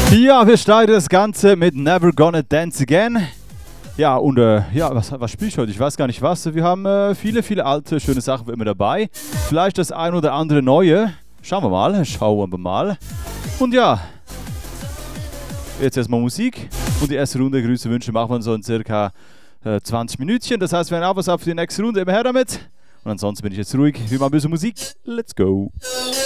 Ja, wir starten das Ganze mit Never Gonna Dance Again. Ja, und ja, was spiele ich heute? Ich weiß gar nicht was. Wir haben viele alte, schöne Sachen immer dabei. Vielleicht das ein oder andere neue. Schauen wir mal. Und ja, jetzt erstmal Musik. Und die erste Runde Grüße, Wünsche machen wir so in circa 20 Minütchen. Das heißt, wir haben auch was ab für die nächste Runde. Immer her damit. Und ansonsten bin ich jetzt ruhig. Wir machen ein bisschen Musik. Let's go.